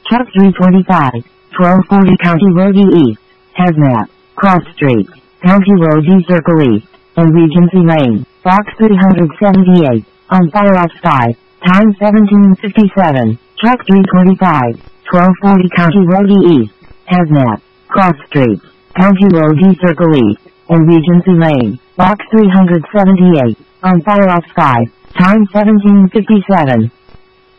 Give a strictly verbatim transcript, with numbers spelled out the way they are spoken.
Truck three twenty-five, twelve forty County Road E East, Hazmat, Cross Street, County Road E Circle East, and Regency Lane, Box three seventy-eight, on fire outside, time seventeen fifty-seven, Truck three twenty-five, twelve forty County Road E East, Hazmat, Cross Street, County Road E Circle East, and Regency Lane, Box three seventy-eight, on fire outside, time seventeen fifty-seven.